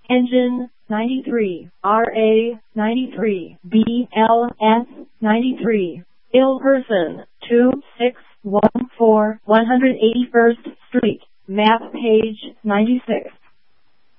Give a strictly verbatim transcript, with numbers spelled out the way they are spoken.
Engine ninety-three, R A ninety-three, B L S ninety-three, ill person two six one four one hundred eighty-first Street, map page ninety-six.